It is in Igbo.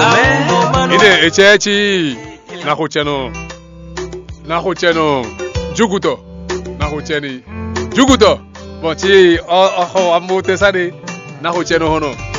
ide echechi na hocheno juguto na hocheni juguto bon ti o amote sade na hocheno hono